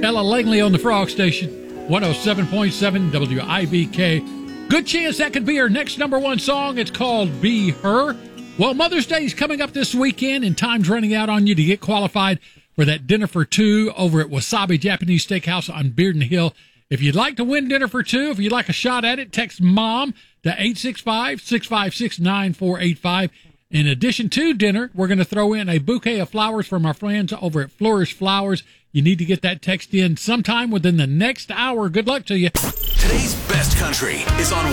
Ella Langley on the Frog Station, 107.7 WIBK. Good chance that could be her next number one song. It's called Be Her. Well, Mother's Day is coming up this weekend, and time's running out on you to get qualified for that dinner for two over at Wasabi Japanese Steakhouse on Bearden Hill. If you'd like to win dinner for two, if you'd like a shot at it, text MOM to 865-656-9485. In addition to dinner, we're going to throw in a bouquet of flowers from our friends over at Flourish Flowers. You need to get that text in sometime within the next hour. Good luck to you. Today's best country is on